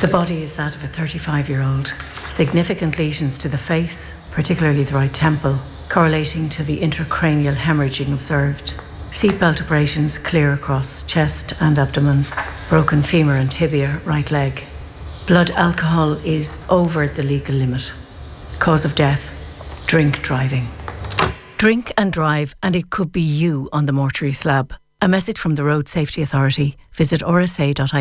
The body is that of a 35-year-old. Significant lesions to the face, particularly the right temple, correlating to the intracranial hemorrhaging observed. Seatbelt abrasions clear across chest and abdomen. Broken femur and tibia, right leg. Blood alcohol is over the legal limit. Cause of death, drink driving. Drink and drive, and it could be you on the mortuary slab. A message from the Road Safety Authority. Visit rsa.ie.